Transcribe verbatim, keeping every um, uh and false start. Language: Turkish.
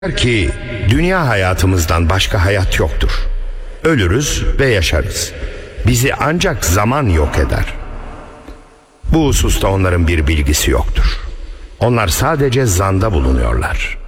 Der ki dünya hayatımızdan başka hayat yoktur. Ölürüz ve yaşarız. Bizi ancak zaman yok eder. Bu hususta onların bir bilgisi yoktur. Onlar sadece zanda bulunuyorlar.